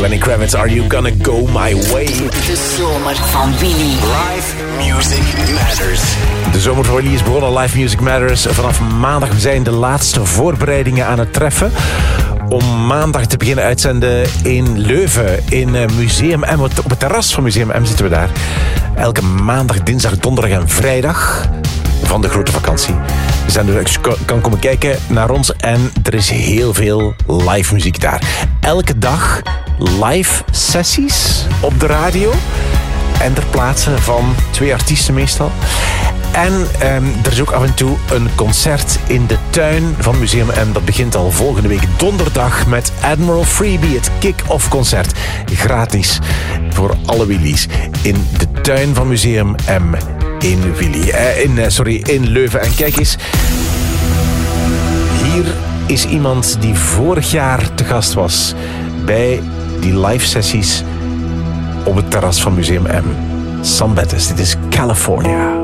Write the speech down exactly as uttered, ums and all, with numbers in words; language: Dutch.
Lenny Kravitz, Are You Gonna Go My Way? De zomer van Willy. Live Music Matters. De zomer van Willy is begonnen. Live Music Matters. Vanaf maandag zijn de laatste voorbereidingen aan het treffen. Om maandag te beginnen uitzenden in Leuven, in Museum M. Op het terras van Museum M zitten we daar. Elke maandag, dinsdag, donderdag en vrijdag van de grote vakantie. Dus je kan komen kijken naar ons en er is heel veel live muziek daar. Elke dag live sessies op de radio en ter plaatse van twee artiesten meestal. En um, er is ook af en toe een concert in de tuin van Museum M. Dat begint al volgende week donderdag met Admiral Freebie, het kick-off concert. Gratis voor alle Willy's in de tuin van Museum M in Willy. Uh, in, uh, sorry, in Leuven. En kijk eens, hier is iemand die vorig jaar te gast was bij die live sessies op het terras van Museum M. Sam Bettis, dit is California.